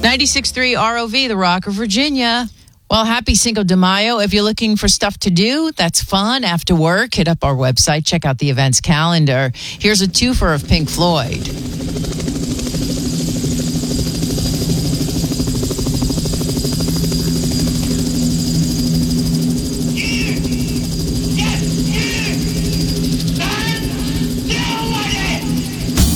96.3 ROV, the Rock of Virginia. Well, happy Cinco de Mayo. If you're looking for stuff to do, that's fun after work, hit up our website, check out the events calendar. Here's a twofer of Pink Floyd.